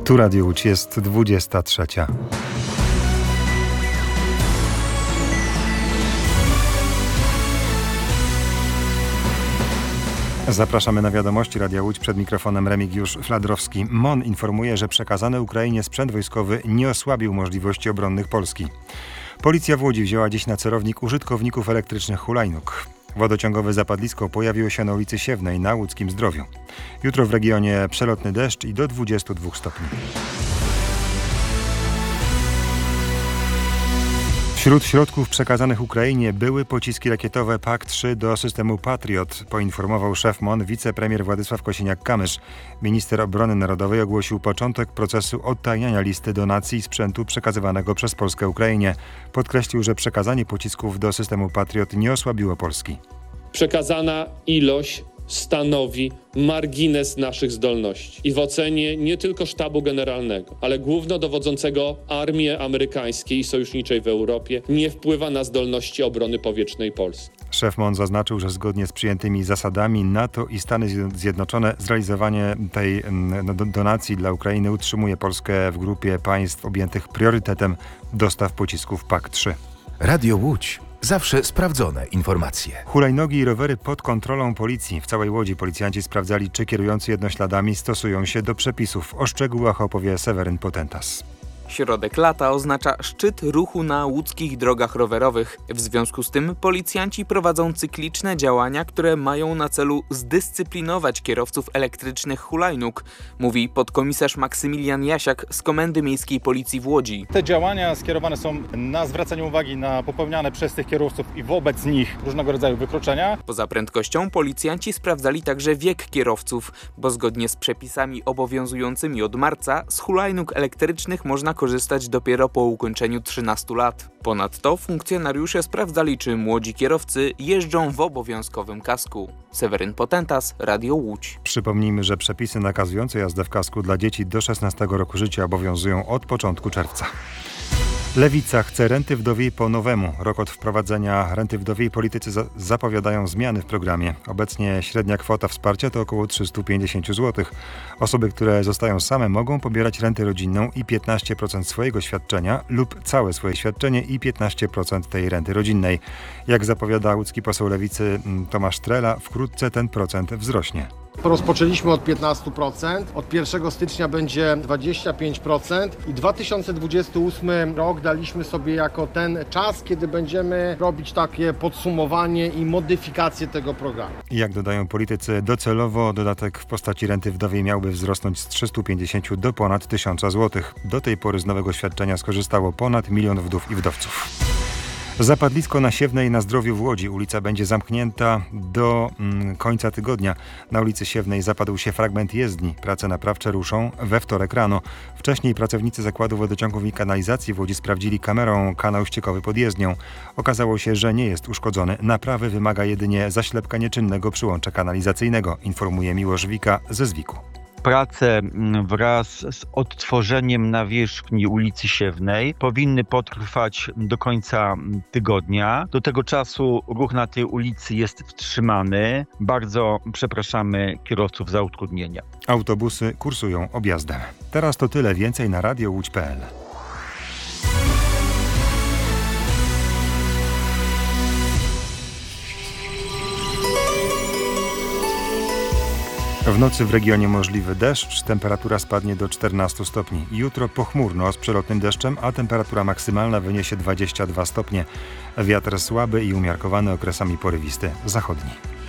Tu Radio Łódź, jest 23. Zapraszamy na wiadomości Radia Łódź, przed mikrofonem Remigiusz Fladrowski. MON informuje, że przekazany Ukrainie sprzęt wojskowy nie osłabił możliwości obronnych Polski. Policja w Łodzi wzięła dziś na celownik użytkowników elektrycznych hulajnóg. Wodociągowe zapadlisko pojawiło się na ulicy Siewnej na Łódzkim Zdrowiu. Jutro w regionie przelotny deszcz i do 22 stopni. Wśród środków przekazanych Ukrainie były pociski rakietowe PAK-3 do systemu Patriot, poinformował szef MON wicepremier Władysław Kosiniak-Kamysz. Minister Obrony Narodowej ogłosił początek procesu odtajniania listy donacji i sprzętu przekazywanego przez Polskę Ukrainie. Podkreślił, że przekazanie pocisków do systemu Patriot nie osłabiło Polski. Przekazana ilość stanowi margines naszych zdolności i w ocenie nie tylko sztabu generalnego, ale głównodowodzącego armii amerykańskiej i sojuszniczej w Europie nie wpływa na zdolności obrony powietrznej Polski. Szef MON zaznaczył, że zgodnie z przyjętymi zasadami NATO i Stany Zjednoczone zrealizowanie tej donacji dla Ukrainy utrzymuje Polskę w grupie państw objętych priorytetem dostaw pocisków PAK-3. Radio Łódź. Zawsze sprawdzone informacje. Hulajnogi i rowery pod kontrolą policji. W całej Łodzi policjanci sprawdzali, czy kierujący jednośladami stosują się do przepisów. O szczegółach opowie Seweryn Potentas. Środek lata oznacza szczyt ruchu na łódzkich drogach rowerowych. W związku z tym policjanci prowadzą cykliczne działania, które mają na celu zdyscyplinować kierowców elektrycznych hulajnóg, mówi podkomisarz Maksymilian Jasiak z Komendy Miejskiej Policji w Łodzi. Te działania skierowane są na zwracanie uwagi na popełniane przez tych kierowców i wobec nich różnego rodzaju wykroczenia. Poza prędkością policjanci sprawdzali także wiek kierowców, bo zgodnie z przepisami obowiązującymi od marca z hulajnóg elektrycznych można korzystać dopiero po ukończeniu 13 lat. Ponadto funkcjonariusze sprawdzali, czy młodzi kierowcy jeżdżą w obowiązkowym kasku. Seweryn Potentas, Radio Łódź. Przypomnijmy, że przepisy nakazujące jazdę w kasku dla dzieci do 16 roku życia obowiązują od początku czerwca. Lewica chce renty wdowiej po nowemu. Rok od wprowadzenia renty wdowiej politycy zapowiadają zmiany w programie. Obecnie średnia kwota wsparcia to około 350 zł. Osoby, które zostają same, mogą pobierać rentę rodzinną i 15% swojego świadczenia lub całe swoje świadczenie i 15% tej renty rodzinnej. Jak zapowiada łódzki poseł Lewicy Tomasz Trela, wkrótce ten procent wzrośnie. Rozpoczęliśmy od 15%, od 1 stycznia będzie 25% i 2028 rok daliśmy sobie jako ten czas, kiedy będziemy robić takie podsumowanie i modyfikację tego programu. Jak dodają politycy, docelowo dodatek w postaci renty wdowiej miałby wzrosnąć z 350 do ponad 1000 zł. Do tej pory z nowego świadczenia skorzystało ponad 1 000 000 wdów i wdowców. Zapadlisko na Siewnej na Zdrowiu w Łodzi. Ulica będzie zamknięta do końca tygodnia. Na ulicy Siewnej zapadł się fragment jezdni. Prace naprawcze ruszą we wtorek rano. Wcześniej pracownicy Zakładu Wodociągów i Kanalizacji w Łodzi sprawdzili kamerą kanał ściekowy pod jezdnią. Okazało się, że nie jest uszkodzony. Naprawy wymaga jedynie zaślepka nieczynnego przyłącza kanalizacyjnego, informuje Miłosz Wika ze Zwiku. Prace wraz z odtworzeniem nawierzchni ulicy Siewnej powinny potrwać do końca tygodnia. Do tego czasu ruch na tej ulicy jest wstrzymany. Bardzo przepraszamy kierowców za utrudnienia. Autobusy kursują objazdem. Teraz to tyle. Więcej na radiołódź.pl. W nocy w regionie możliwy deszcz, temperatura spadnie do 14 stopni. Jutro pochmurno z przelotnym deszczem, a temperatura maksymalna wyniesie 22 stopnie. Wiatr słaby i umiarkowany, okresami porywisty, zachodni.